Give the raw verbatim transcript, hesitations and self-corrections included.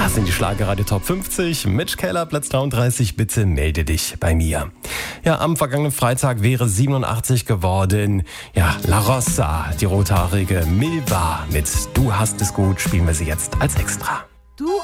Das sind die Schlagerradio Top fünfzig. Mitch Keller, Platz dreiunddreißig. Bitte melde dich bei mir. Ja, am vergangenen Freitag wäre siebenundachtzig geworden. Ja, La Rosa, die rothaarige Milva mit Du hast es gut, spielen wir sie jetzt als Extra.